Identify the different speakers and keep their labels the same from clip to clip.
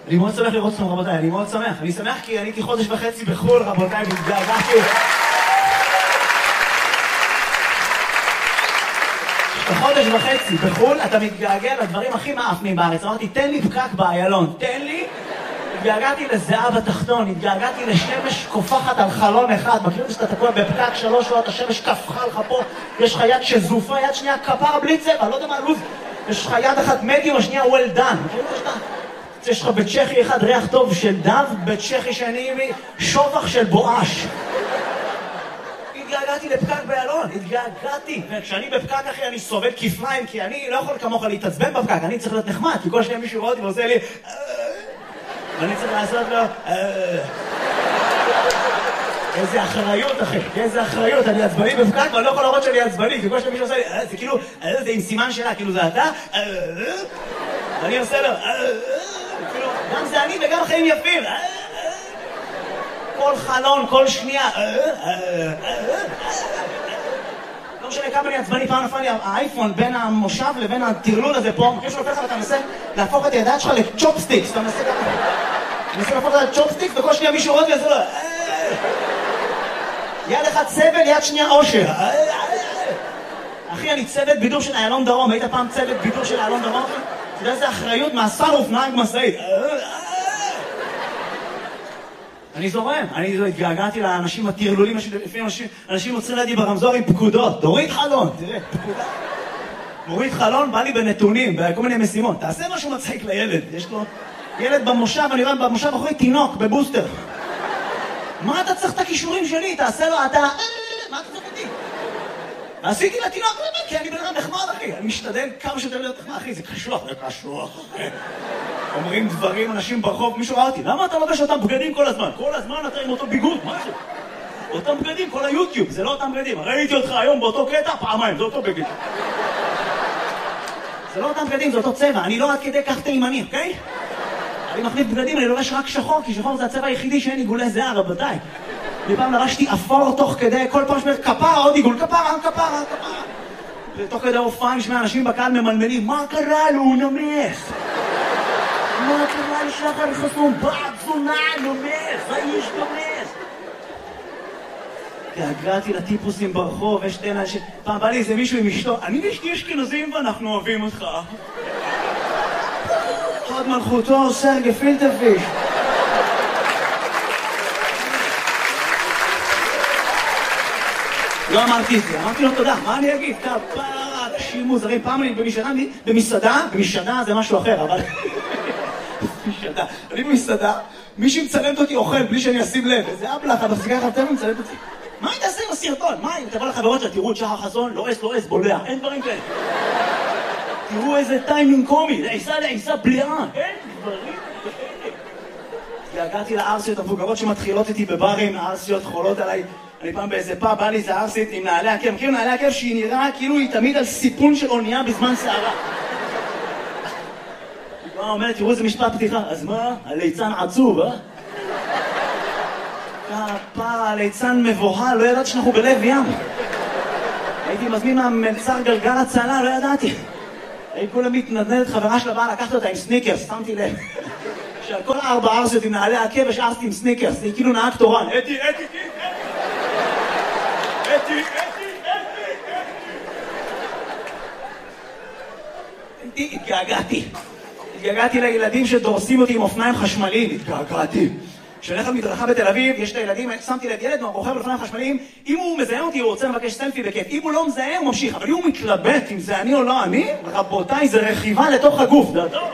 Speaker 1: אני מאוד שמח לראות אתכם רבותיי, אני מאוד שמח. אני שמח כי אני הייתי חודש וחצי בחול רבותיי, והתגעגעתי. בחודש וחצי בחול אתה מתגעגע לדברים הכי מאפנים בארץ. אמרתי, תן לי פקק באיילון, תן לי. התגעגעתי לזהב התחתון, התגעגעתי לשמש קופחת על חלון אחד. מכירים שאתה תקוע בפקק 3 שעות, השמש קפחה לך פה, יש לך יד שזופה, יד שנייה כפר בלי צבע, לא יודע מה לוז. יש לך יד אחת מדיום, השנייה well done. מכירים שאתה... יש לך בצ'כי אחד ריח טוב של דב, בצ'כי שאני שופח של בואש. התגעגעתי לפקק באלון, התגעגעתי. וכשאני בפקק אחי אני סובל כפליים, כי אני לא יכול כמוך להתעצבן בפקק, אני צריך להיות נחמד, כי כל שניה מישהו רואה אותי ועושה לי ואני צריך לעשות לו איזה אחריות אחי, איזה אחריות, אני עצבני בפקק ואני לא יכול להראות שאני עצבני, כי כל שניה מישהו עושה לי זה כאילו, זה עם סימן שלה, כאילו זה אתה ואני עושה לו גם זה אני וגם חיים יפים. כל חלון, כל שנייה. לא משנה כמה אני עצבני, פעם נפל לי האייפון בין המושב לבין הטרלול הזה פה. מכיר שלא לך ואתה מנסה להפוך את הידיים שלך לצ'ופסטיקס. אתה מנסה להפוך את הצ'ופסטיקס וכל שנייה מישהו רואה וזה לא. יד אחד סבל, יד שנייה אושר. אחי, אני צוות בידור של איילון דרום. היית פעם צוות בידור של איילון דרום? אתה יודע איזה אחריות? מאסר אופניים משאית. אני זורם, אני התגעגעתי לאנשים הטרלולים, אנשים עוצרים לידי ברמזור עם פקודות. תוריד חלון, תראה, פקודה. תוריד חלון, בא לי בנתונים, בכל מיני משימות. תעשה משהו מצחיק לילד, יש לו ילד במושב, אני רואה במושב אחרי תינוק, בבוסטר. מה אתה צריך את הכישורים שלי? תעשה לו, אתה... מה אתה צריך אותי? עשיתי לתינוק, כי אני בן אדם נחמד, אחי. אני משתדל כמה שיותר להיות נחמד, אחי, זה קשוח, זה קשוח, אחי. אומרים דברים, אנשים ברחוב, מישהו ראה אותי, למה אתה לובש אותם בגדים כל הזמן? כל הזמן אתה עם אותו ביגוד, מה זה? אותם בגדים, כל היוטיוב, זה לא אותם בגדים. ראיתי אותך היום באותו קטע, פעמיים, זה אותו בגד. זה לא אותם בגדים, זה אותו צבע, אני לא עד כדי כך תימני, אוקיי? אני מחליף בגדים, אני לובש רק שחור, כי שחור זה הצבע היחידי שאין עיגולי זהה, רבותיי. פעם לרשתי אפור תוך כדי, כל פעם שמר כפרה, עוד עיגול, כפרה. ותוך כדי הופעה נשמע אנשים בקהל ממלמלים, מה קרה לו, הוא נמס? מה קרה לשחר חסום? בעד זונה, נמס, האיש נמס. התגעגעתי לטיפוסים ברחוב, יש שתי אנשים, פעם בא לי איזה מישהו עם אשתו, אני ואשתי אשכנזים ואנחנו אוהבים אותך. חד מלכותו, סרגי פילטרפיש. לא אמרתי את זה, אמרתי לו תודה, מה אני אגיד? כפרה, אנשים מוזרים, פעם אני במסעדה זה משהו אחר, אבל... אני במסעדה, מישהי מצלמת אותי אוכל בלי שאני אשים לב, איזה אבלח, המחזיקה חלטם ומצלמת אותי. מה היא תעשה עם הסרטון? מה היא? תבוא לחברות שלה, תראו את שחר חסון, לא אס, בולע, אין דברים כאלה. תראו איזה טיימינג קומי, לעיסה בליעה, אין דברים כאלה. הגעתי לארסיות המבוגרות שמתחילות איתי בברים, הארסיות חולות עליי. אני פעם באיזה פאב, בא לי איזה ארסית עם נעלי עקב, מכירים נעלי עקב שהיא נראה כאילו היא תמיד על סיפון של אונייה בזמן שערה. היא באה אומרת, תראו איזה משפט פתיחה, אז מה? הליצן עצוב, כפרה, הליצן מבוהל, לא ידעתי שאנחנו בלב ים. הייתי מזמין מהמלצר גלגל הצלה, לא ידעתי. הייתי כולה מתנדנדת, חברה שלה באה לקחת אותה עם סניקרס, שמתי לב. שעל כל 4 ארסיות עם נעלי עקב יש ארסית עם סניקרס, היא כאילו נהג תורן. אתי. התגעגעתי לילדים שדורסים אותי עם אופניים חשמליים, התגעגעתי. כשאני הולך על מדרכה בתל אביב, יש את הילדים, שמתי לב ילד רוכב על אופניים חשמליים, אם הוא מזהה אותי הוא רוצה לבקש סלפי בכיף, אם הוא לא מזהה הוא ממשיך, אבל אם הוא מתלבט אם זה אני או לא אני, רבותיי, זה רכיבה לתוך הגוף.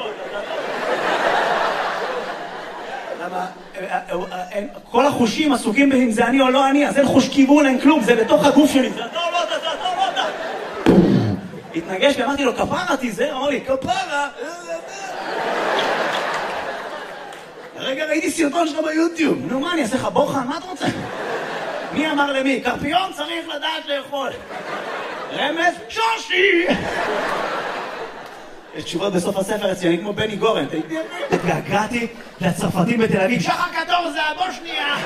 Speaker 1: כל החושים עסוקים אם זה אני או לא אני, אז אין חוש כיוון, אין כלום, זה בתוך הגוף שלי, זה אתה או לא אתה. התנגש ואמרתי לו, כפרה תיזהר, אמר לי, כפרה. הרגע ראיתי סרטון שלך ביוטיוב, נו מה, אני אעשה לך בוחן, מה אתה רוצה? מי אמר למי? קרפיון צריך לדעת לאכול. רמז, שושי! יש תשובות בסוף הספר אצלי, כמו בני גורן. התגעגעתי לצרפתים בתל אביב. שחר קדור זה הבושניה!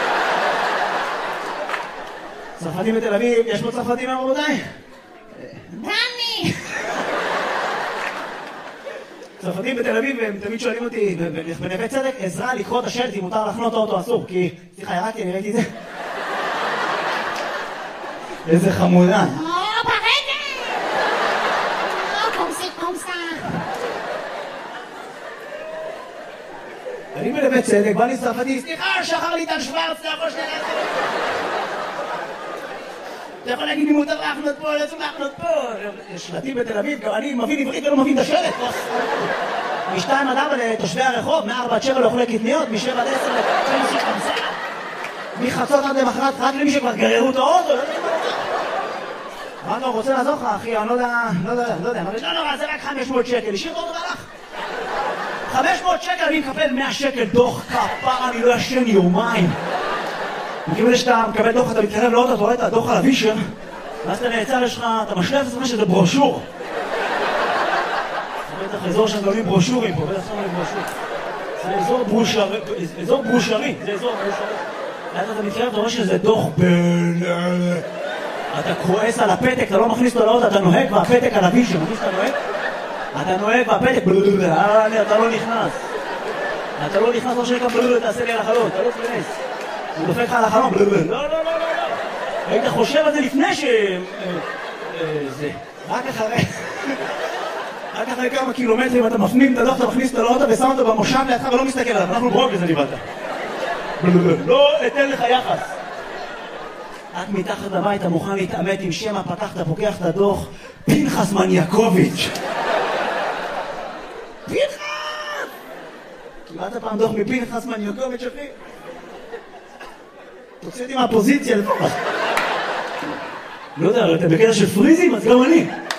Speaker 1: צרפתים בתל אביב, יש פה צרפתים רבותיי? דני! צרפתים בתל אביב, הם תמיד שואלים אותי בנווה צדק, עזרה לקרוא את השלט, אם מותר לחנות האוטו אסור, כי... סליחה, ירדתי, אני ראיתי את זה. איזה חמודה. אני בנווה צדק, בא לי צרפתי, סליחה, שחר לי טל שוורץ, אתה יכול שנייה לעשות. אתה יכול להגיד לי מותר להחנות פה, לא צריך להחנות פה. יש שלטים בתל אביב, גם אני מבין עברית ולא מבין את השלט. מ-2 עד 4 לתושבי הרחוב, מ-4 עד 7 לאוכלי קטניות, מ-7 עד 10 למי שחמסה. מחצות עד למחרת, רק למי שכבר גררו את האוטו, לא יודע מה אתה רוצה לעזור לך, אחי, אני לא יודע, לא נורא, זה רק 500 שקל, השאיר אותו והלך. 500 שקל, אני מקבל 100 שקל דוח כפר, אני לא ישן יומיים. מכיוון שאתה מקבל דוח, אתה מתקרב לאוטו, אתה רואה את הדוח על הווישר, ואז אתה נעצר, יש לך, אתה משלב את עצמך שזה ברושור. זה בטח אזור שהם גולים ברושורים פה, בטח שמים ברושור. זה אזור ברושרי, זה אזור ברושרי. ואז אתה מתקרב, אתה רואה שזה דוח אתה כועס על הפתק, אתה לא מכניס אותו לאוטו, אתה נוהג והפתק על הווישר, מכניס אתה נוהג? אתה נוהג והפתק, אתה לא נכנס. אתה לא נכנס, לא שנקרא, תעשה לי על החלון, אתה לא תכנס. הוא דופק לך על החלון, לא. היית חושב על זה לפני ש... זה. רק אחרי כמה קילומטרים אתה מפנים את הדוח, אתה מכניס אותו לאוטו ושם אותו במושב לידך ולא מסתכל עליו, אנחנו ברוגז אני באת. לא אתן לך יחס. רק מתחת לבית אתה מוכן להתעמת עם שם הפקח, אתה פוקח את הדוח, פנחס מניאקוביץ'. פנחס! קיבלת פעם דוח מפנחס מניאקוביץ', אחי? תוציא אותי מהפוזיציה לפחות. לא יודע, אתה בקטע של פריזים, אז גם אני.